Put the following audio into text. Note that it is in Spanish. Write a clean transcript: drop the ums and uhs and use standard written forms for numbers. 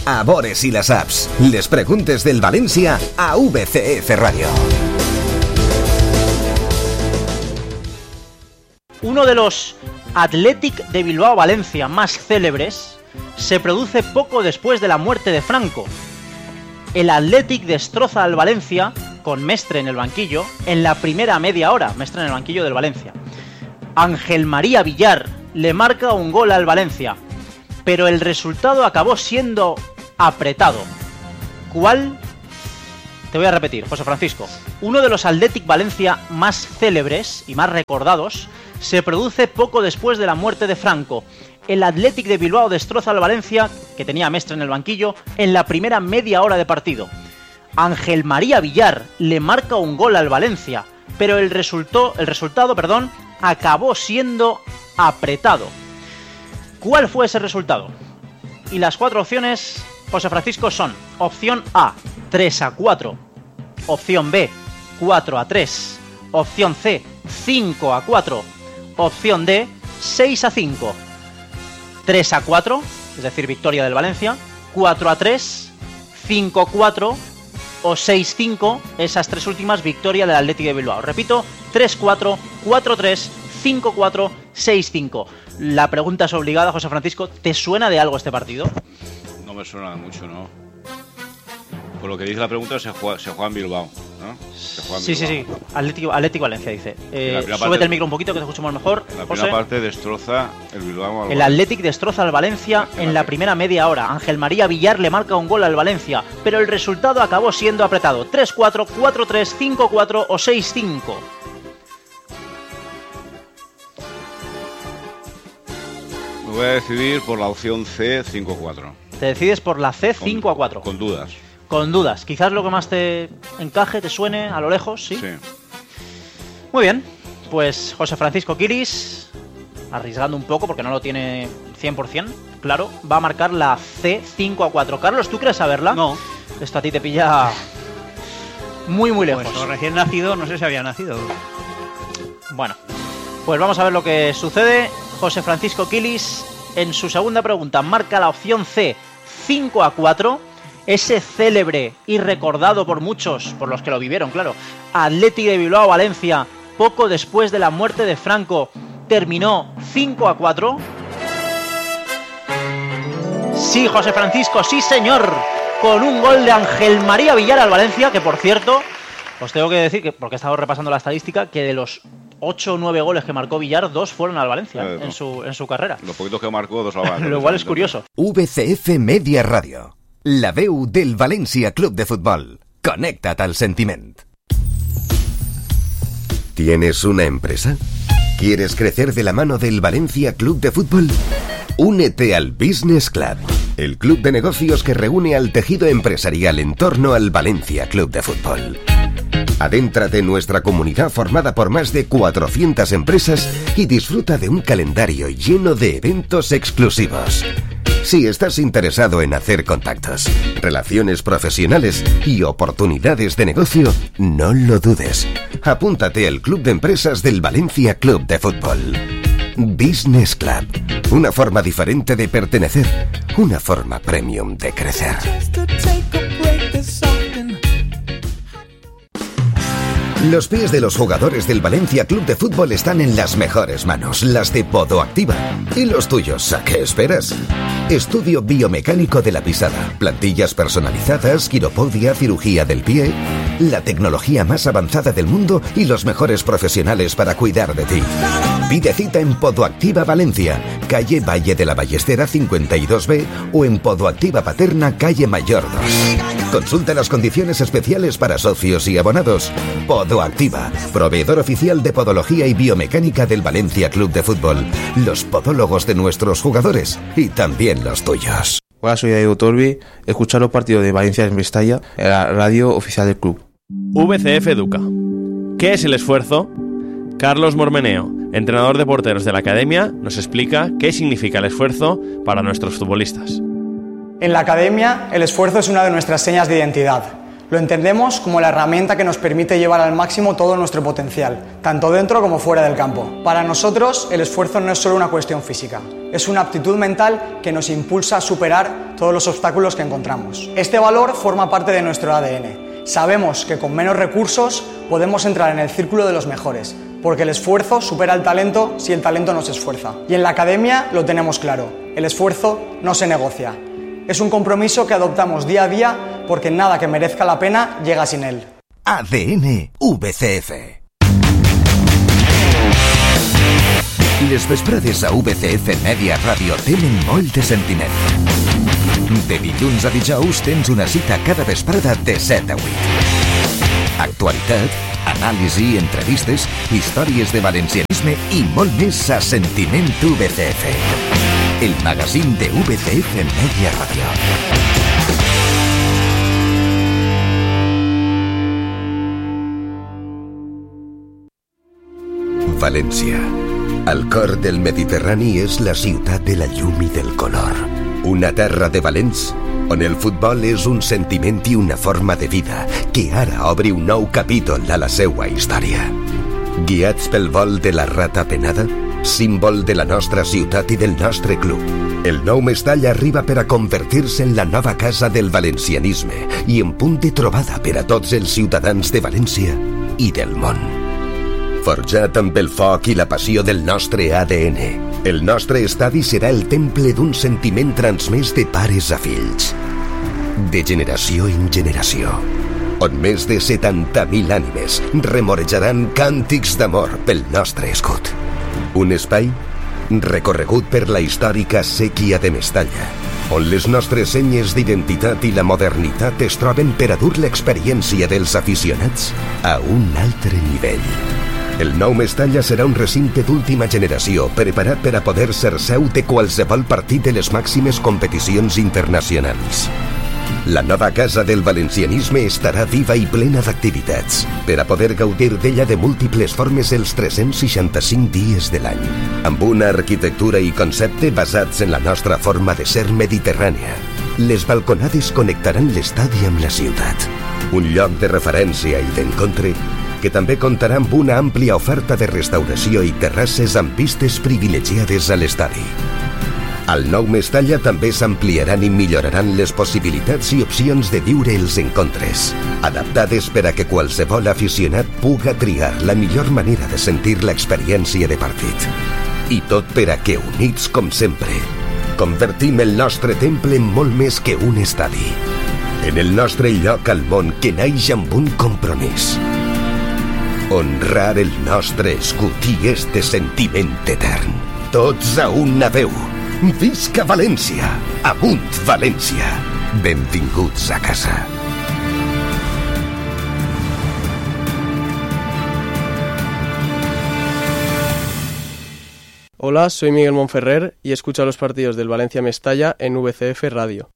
a Bores y las apps. Les preguntes del Valencia a VCF Radio. Uno de los Athletic de Bilbao Valencia más célebres se produce poco después de la muerte de Franco. El Athletic destroza al Valencia con Mestre en el banquillo en la primera media hora. Mestre en el banquillo del Valencia. Ángel María Villar le marca un gol al Valencia, pero el resultado acabó siendo apretado. ¿Cuál? Te voy a repetir, José Francisco. Uno de los Athletic Valencia más célebres y más recordados se produce poco después de la muerte de Franco. El Athletic de Bilbao destroza al Valencia, que tenía a Mestre en el banquillo, en la primera media hora de partido. Ángel María Villar le marca un gol al Valencia, pero el resultado, acabó siendo apretado. ¿Cuál fue ese resultado? Y las 4 opciones, José Francisco, son: opción A, 3-4, opción B, 4-3, opción C, 5-4, opción D, 6-5. 3-4, es decir, victoria del Valencia; 4-3, 5-4 o 6-5, esas 3 últimas, victoria del Athletic de Bilbao. Repito, 3-4, 4-3, 5-4, 6-5. La pregunta es obligada, José Francisco. ¿Te suena de algo este partido? No me suena de mucho, ¿no? Por lo que dice la pregunta, se juega en Bilbao, ¿no? Sí. Athletic Valencia, dice. Súbete el micro un poquito, que te escuchemos mejor. La primera parte destroza el Bilbao. El Athletic destroza al Valencia en la primera media hora. Ángel María Villar le marca un gol al Valencia, pero el resultado acabó siendo apretado. 3-4, 4-3, 5-4 o 6-5. Me voy a decidir por la opción C, 5-4. Te decides por la C, 5-4. Con dudas. Con dudas. Quizás lo que más te encaje, te suene a lo lejos, ¿sí? Sí. Muy bien. Pues José Francisco Quiris, arriesgando un poco porque no lo tiene 100%, claro, va a marcar la C, 5-4. Carlos, ¿tú crees saberla? No. Esto a ti te pilla muy, muy lejos. Pues recién nacido, no sé si había nacido. Bueno, pues vamos a ver lo que sucede. José Francisco Quiris, en su segunda pregunta, marca la opción C, 5-4. Ese célebre y recordado por muchos, por los que lo vivieron, claro, Athletic de Bilbao Valencia, poco después de la muerte de Franco, terminó 5-4. Sí, José Francisco, sí señor, con un gol de Ángel María Villar al Valencia, que por cierto, os tengo que decir, que porque he estado repasando la estadística, que de los 8 o 9 goles que marcó Villar, 2 fueron al Valencia en su carrera. Los poquitos que marcó, 2 al Valencia. Lo cual es curioso. VCF Media Radio, la veu del Valencia Club de Fútbol. Connecta't al sentiment. ¿Tienes una empresa? ¿Quieres crecer de la mano del Valencia Club de Fútbol? Únete al Business Club, el club de negocios que reúne al tejido empresarial en torno al Valencia Club de Fútbol. Adéntrate en nuestra comunidad formada por más de 400 empresas y disfruta de un calendario lleno de eventos exclusivos. Si estás interesado en hacer contactos, relaciones profesionales y oportunidades de negocio, no lo dudes. Apúntate al Club de Empresas del Valencia Club de Fútbol. Business Club, una forma diferente de pertenecer, una forma premium de crecer. Los pies de los jugadores del Valencia Club de Fútbol están en las mejores manos, las de Podoactiva. ¿Y los tuyos? ¿A qué esperas? Estudio biomecánico de la pisada, plantillas personalizadas, quiropodia, cirugía del pie, la tecnología más avanzada del mundo y los mejores profesionales para cuidar de ti. Pide cita en Podoactiva Valencia, calle Valle de la Ballestera 52B o en Podoactiva Paterna, calle Mayor 2. Consulta las condiciones especiales para socios y abonados. Podoactiva, proveedor oficial de podología y biomecánica del Valencia Club de Fútbol. Los podólogos de nuestros jugadores y también los tuyos. Hola, soy Diego Torbi. Escuchar los partidos de Valencia en Mestalla, en la radio oficial del club. VCF Educa. ¿Qué es el esfuerzo? Carlos Mormeneo, entrenador de porteros de la academia, nos explica qué significa el esfuerzo para nuestros futbolistas. En la academia, el esfuerzo es una de nuestras señas de identidad. Lo entendemos como la herramienta que nos permite llevar al máximo todo nuestro potencial, tanto dentro como fuera del campo. Para nosotros, el esfuerzo no es solo una cuestión física, es una aptitud mental que nos impulsa a superar todos los obstáculos que encontramos. Este valor forma parte de nuestro ADN. Sabemos que con menos recursos podemos entrar en el círculo de los mejores, porque el esfuerzo supera al talento si el talento no se esfuerza. Y en la academia lo tenemos claro, el esfuerzo no se negocia. Es un compromiso que adoptamos día a día porque nada que merezca la pena llega sin él. ADN VCF. Les vesprades a VCF Media Ràdio tenen molt de sentiment. De dilluns a dijous tens una cita cada vesprada de 7 a 8. Actualitat, anàlisi, entrevistes, històries de valencianisme i molt més a Sentiment VCF. El magazín de VCF Media Ràdio. València. Al cor del Mediterrani és la ciutat de la llum i del color. Una terra de valents on el futbol és un sentiment i una forma de vida que ara obre un nou capítol a la seua història. Guiats pel vol de la rata penada, símbol de la nostra ciutat i del nostre club, el nou Mestalla arriba per a convertir-se en la nova casa del valencianisme i en punt de trobada per a tots els ciutadans de València i del món. Forjat amb el foc i la passió del nostre ADN, el nostre estadi serà el temple d'un sentiment transmès de pares a fills, de generació en generació, on més de 70.000 ànimes remorejaran càntics d'amor pel nostre escut. Un espai recorregut per la històrica sèquia de Mestalla, on les nostres senyes d'identitat i la modernitat es troben per a dur l'experiència dels aficionats a un altre nivell. El nou Mestalla serà un recinte d'última generació preparat per a poder ser seu de qualsevol partit de les màximes competicions internacionals. La nova casa del valencianisme estarà viva i plena d'activitats per a poder gaudir d'ella de múltiples formes els 365 dies de l'any, amb una arquitectura i concepte basats en la nostra forma de ser mediterrània. Les balconades connectaran l'estadi amb la ciutat, un lloc de referència i d'encontre que també comptarà amb una àmplia oferta de restauració i terrasses amb vistes privilegiades a l'estadi. Al nou Mestalla també s'ampliaran i milloraran les possibilitats i opcions de viure els encontres, adaptades per a que qualsevol aficionat puga triar la millor manera de sentir l'experiència de partit. I tot per a que, units com sempre, convertim el nostre temple en molt més que un estadi, en el nostre lloc al món que naix amb un compromís: honrar el nostre escut i este sentiment etern. Tots a una veu. Visca València! Amunt València! Benvinguts a casa. Hola, soy Miguel Monferrer y escucho los partidos del Valencia Mestalla en VCF Radio.